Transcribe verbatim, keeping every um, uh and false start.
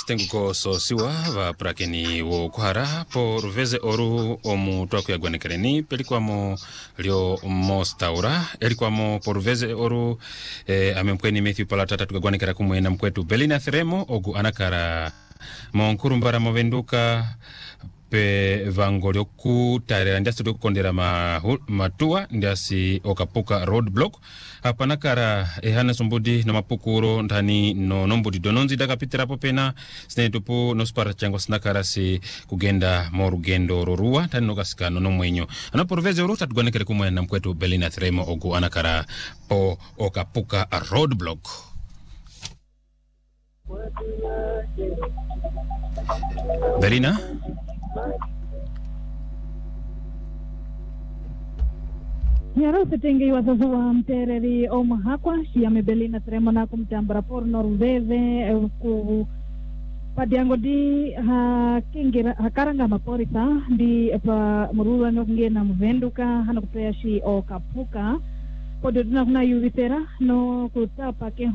tengu ko so siwa va prakeni wo kuhara po ruveze oru omu twaku ya gwanekereni pelikwa mo lio mostaura elikwa mo po ruveze oru eh, amempweni Matthew Palatata tukagwanekera kumwena mkwetu Belina Thremo ogu anakara mo nkurumbara movenduka pe vangolio ku tare ndiasi tukondera ma matua ndiasi okapuka roadblock hapana kara ehana sumbudi na mapukuro ndani no nombudi dononzi daga pitira popena sinetupu no spara chango snakara si kugenda morugendo rorua tani no kasikano no mwenyo anaporveze uruta tugwanekere kumwena mkwetu Belina Thremo ogu anakara po okapuka roadblock. Belina Yaro setenge wazazu wa mtereri o mahakwa shiyame Belina Thremo na kumtambara por norveze ku padiango di ha kingira hakaranga maporisa di pa murula nge na mvenduka hana kupea shi o kapuka podo na kuna yuvitera no kutapa ke